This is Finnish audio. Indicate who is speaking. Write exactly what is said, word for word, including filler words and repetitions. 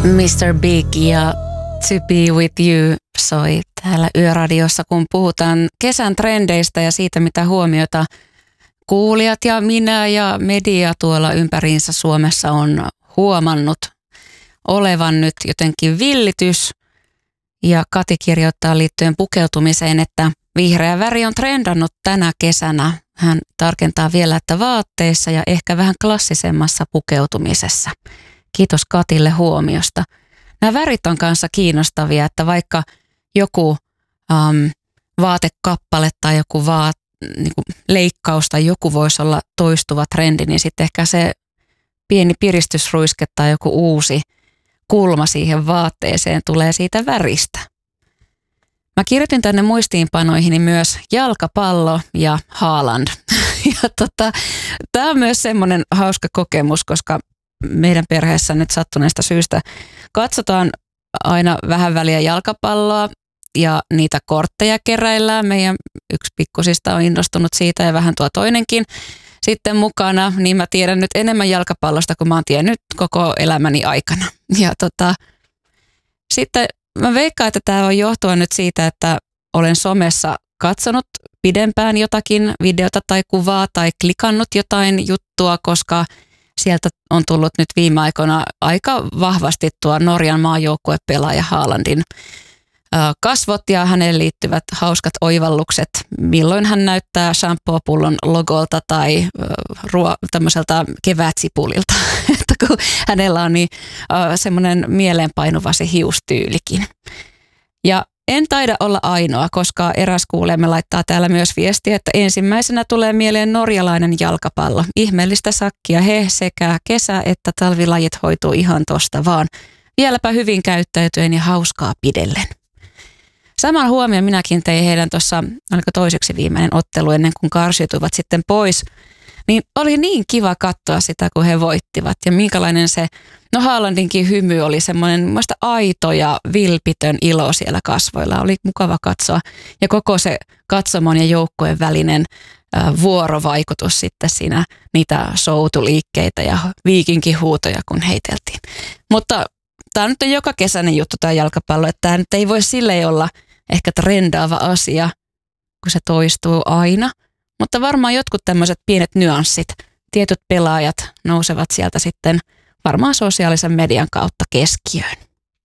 Speaker 1: mister Big ja To Be With You soi täällä Yöradiossa, kun puhutaan kesän trendeistä ja siitä, mitä huomiota kuulijat ja minä ja media tuolla ympäriinsä Suomessa on huomannut olevan nyt jotenkin villitys. Ja Kati kirjoittaa liittyen pukeutumiseen, että vihreä väri on trendannut tänä kesänä. Hän tarkentaa vielä, että vaatteissa ja ehkä vähän klassisemmassa pukeutumisessa. Kiitos Katille huomiosta. Nämä värit on kanssa kiinnostavia, että vaikka joku um, vaatekappale tai joku vaat, niin kuin leikkaus tai joku voisi olla toistuva trendi, niin sitten ehkä se pieni piristysruiske tai joku uusi kulma siihen vaatteeseen tulee siitä väristä. Mä kirjoitin tänne muistiinpanoihini myös jalkapallo ja Haaland. Ja tota, tämä on myös semmoinen hauska kokemus, koska meidän perheessä nyt sattuneesta syystä katsotaan aina vähän väliä jalkapalloa ja niitä kortteja keräillään. Meidän yksi pikkusista on innostunut siitä ja vähän tuo toinenkin sitten mukana, niin mä tiedän nyt enemmän jalkapallosta kuin mä oon tiennyt koko elämäni aikana. Ja tota, sitten mä veikkaan, että tämä on johtua nyt siitä, että olen somessa katsonut pidempään jotakin videota tai kuvaa tai klikannut jotain juttua, koska sieltä on tullut nyt viime aikoina aika vahvasti tuo Norjan maajoukkuepelaaja Haalandin kasvot ja häneen liittyvät hauskat oivallukset, milloin hän näyttää shampoo-pullon logolta tai ruo- tämmöiseltä kevätsipulilta, että kun hänellä on niin semmoinen mieleenpainuva se hiustyylikin. Ja en taida olla ainoa, koska eräs kuulemme laittaa täällä myös viestiä, että ensimmäisenä tulee mieleen norjalainen jalkapallo. Ihmeellistä sakkia he sekä kesä- että talvilajit hoituu ihan tosta vaan. Vieläpä hyvin käyttäytyen ja hauskaa pidellen. Saman huomioon minäkin tein heidän tuossa, oliko toiseksi viimeinen ottelu ennen kuin karsiutuivat sitten pois. Niin oli niin kiva katsoa sitä, kun he voittivat ja minkälainen se, no Haalandinkin hymy oli semmoinen muista aito ja vilpitön ilo siellä kasvoilla. Oli mukava katsoa ja koko se katsomon ja joukkojen välinen äh, vuorovaikutus sitten siinä, niitä soutuliikkeitä ja viikinkihuutoja kun heiteltiin. Mutta tämä nyt on joka kesäinen juttu tämä jalkapallo, että tämä nyt ei voi silleen olla ehkä trendaava asia, kun se toistuu aina. Mutta varmaan jotkut tämmöiset pienet nyanssit, tietyt pelaajat nousevat sieltä sitten varmaan sosiaalisen median kautta keskiöön.